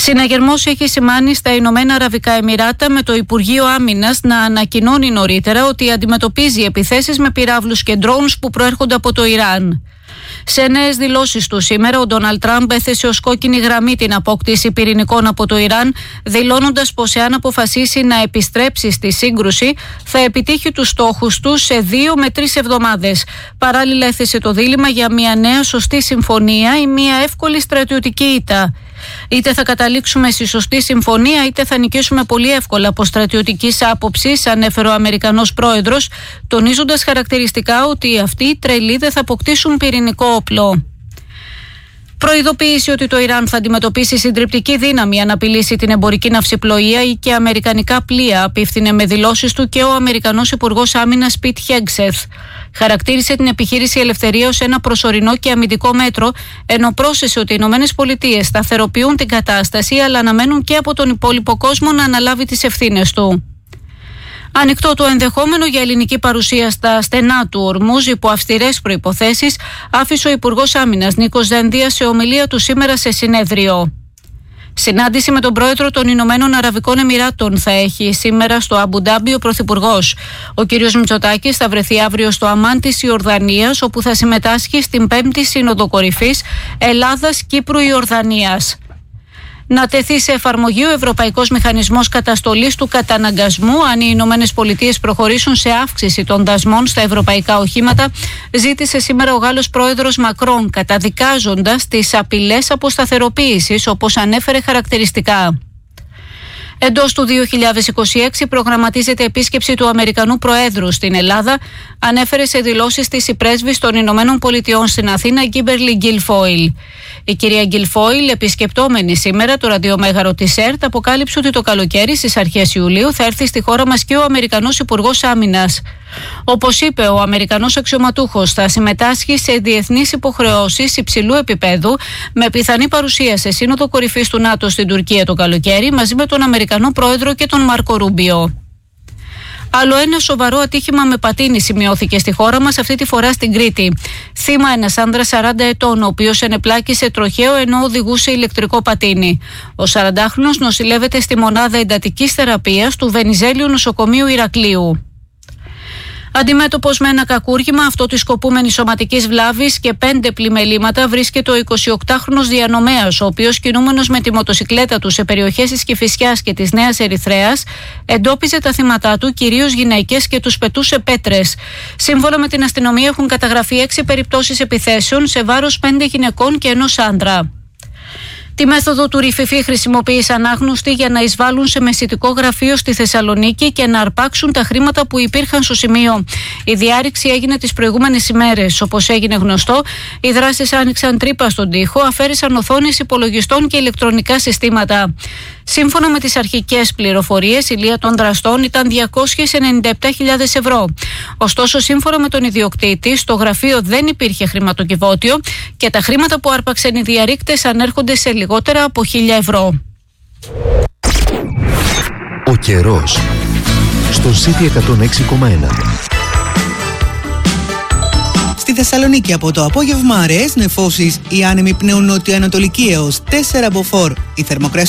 Συναγερμός έχει σημάνει στα Ηνωμένα Αραβικά Εμιράτα, με το Υπουργείο Άμυνας να ανακοινώνει νωρίτερα ότι αντιμετωπίζει επιθέσεις με πυράβλους και ντρόουνς που προέρχονται από το Ιράν. Σε νέες δηλώσεις του σήμερα, ο Ντόναλντ Τραμπ έθεσε ως κόκκινη γραμμή την απόκτηση πυρηνικών από το Ιράν, δηλώνοντας πως εάν αποφασίσει να επιστρέψει στη σύγκρουση, θα επιτύχει τους στόχους του σε 2 με 3 εβδομάδες. Παράλληλα, έθεσε το δίλημμα για μια νέα σωστή συμφωνία ή μια εύκολη στρατιωτική ήττα. Είτε θα καταλήξουμε στη σωστή συμφωνία, είτε θα νικήσουμε πολύ εύκολα από στρατιωτικής άποψης, ανέφερε ο Αμερικανός πρόεδρος, τονίζοντας χαρακτηριστικά ότι αυτοί οι τρελοί δεν θα αποκτήσουν πυρηνικό όπλο. Προειδοποίηση ότι το Ιράν θα αντιμετωπίσει συντριπτική δύναμη αν απειλήσει την εμπορική ναυσιπλοεία ή και αμερικανικά πλοία, απίφθινε με δηλώσεις του και ο Αμερικανός Υπουργός Άμυνας Πιτ Χέγκσεθ. Χαρακτήρισε την επιχείρηση Ελευθερία ως ένα προσωρινό και αμυντικό μέτρο, ενώ πρόσθεσε ότι οι ΗΠΑ σταθεροποιούν την κατάσταση, αλλά αναμένουν και από τον υπόλοιπο κόσμο να αναλάβει τις ευθύνες του. Ανοιχτό το ενδεχόμενο για ελληνική παρουσία στα στενά του Ορμούζ υπό αυστηρές προϋποθέσεις, άφησε ο Υπουργός Άμυνας Νίκος Δένδιας σε ομιλία του σήμερα σε συνέδριο. Συνάντηση με τον πρόεδρο των Ηνωμένων Αραβικών Εμιράτων θα έχει σήμερα στο Αμπουντάμπι ο Πρωθυπουργός. Ο κ. Μητσοτάκης θα βρεθεί αύριο στο Αμάν της Ιορδανίας, όπου θα συμμετάσχει στην 5η Σύνοδο Κορυφής Ελλάδας-Κύπρου-Ιορδανίας. Να τεθεί σε εφαρμογή ο Ευρωπαϊκός Μηχανισμός Καταστολής του Καταναγκασμού αν οι Ηνωμένες Πολιτείες προχωρήσουν σε αύξηση των δασμών στα ευρωπαϊκά οχήματα, ζήτησε σήμερα ο Γάλλος πρόεδρος Μακρόν, καταδικάζοντας τις απειλές αποσταθεροποίησης, όπως ανέφερε χαρακτηριστικά. Εντός του 2026 προγραμματίζεται επίσκεψη του Αμερικανού Προέδρου στην Ελλάδα, ανέφερε σε δηλώσεις της η πρέσβης των Ηνωμένων Πολιτειών στην Αθήνα, Γκίμπερλι Γκιλφόιλ. Η κυρία Γκιλφόιλ, επισκεπτόμενη σήμερα το ραδιομέγαρο της ΕΡΤ, αποκάλυψε ότι το καλοκαίρι στις αρχές Ιουλίου θα έρθει στη χώρα μας και ο Αμερικανός Υπουργός Άμυνας. Όπως είπε ο Αμερικανός αξιωματούχος, θα συμμετάσχει σε διεθνείς υποχρεώσεις υψηλού επίπεδου, με πιθανή παρουσία σε Σύνοδο Κορυφής του ΝΑΤΟ στην Τουρκία το καλοκαίρι, μαζί με τον Αμερικανό Πρόεδρο και τον Μάρκο Ρούμπιο. Άλλο ένα σοβαρό ατύχημα με πατίνι σημειώθηκε στη χώρα μας, αυτή τη φορά στην Κρήτη. Θύμα ένας άνδρας 40 ετών, ο οποίος ενεπλάκησε τροχαίο ενώ οδηγούσε ηλεκτρικό πατίνι. Ο 40χρονος νοσηλεύεται στη μονάδα εντατικής θεραπείας του Βενιζέλιου Νοσοκομείου Ηρακλείου. Αντιμέτωπος με ένα κακούργημα, αυτό της σκοπούμενης σωματικής βλάβης και 5 πλημελήματα, βρίσκεται ο 28χρονος διανομέας, ο οποίος, κινούμενος με τη μοτοσικλέτα του σε περιοχές της Κηφισιάς και της Νέας Ερυθρέας, εντόπιζε τα θύματα του, κυρίως γυναίκες, και τους πετούσε πέτρες. Σύμφωνα με την αστυνομία, έχουν καταγραφεί 6 περιπτώσεις επιθέσεων σε βάρος 5 γυναικών και 1 άντρα. Τη μέθοδο του ρηφιφί χρησιμοποίησαν άγνωστοι για να εισβάλλουν σε μεσητικό γραφείο στη Θεσσαλονίκη και να αρπάξουν τα χρήματα που υπήρχαν στο σημείο. Η διάρρηξη έγινε τις προηγούμενες ημέρες. Όπως έγινε γνωστό, οι δράστες άνοιξαν τρύπα στον τοίχο, αφαίρεσαν οθόνες υπολογιστών και ηλεκτρονικά συστήματα. Σύμφωνα με τις αρχικές πληροφορίες, η λία των δραστών ήταν 297.000 ευρώ. Ωστόσο, σύμφωνα με τον ιδιοκτήτη, στο γραφείο δεν υπήρχε χρηματοκιβώτιο και τα χρήματα που άρπαξαν οι διαρρήκτες ανέρχονται σε λιγότερα από 1.000 ευρώ. Ο καιρός στο City 106,1. Στη Θεσσαλονίκη από το απόγευμα αραιές νεφώσεις, οι άνεμοι πνέουν νοτιοανατολική έως 4 μποφόρ. Η θερμοκρασία